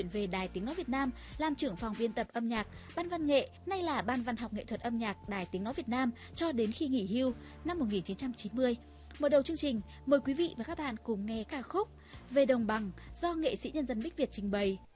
về Đài Tiếng Nói Việt Nam, làm trưởng phòng biên tập âm nhạc, Ban văn nghệ, nay là Ban văn học nghệ thuật âm nhạc Đài Tiếng Nói Việt Nam cho đến khi nghỉ hưu năm 1990. Mở đầu chương trình, mời quý vị và các bạn cùng nghe ca khúc Về Đồng Bằng do nghệ sĩ nhân dân Bích Việt trình bày.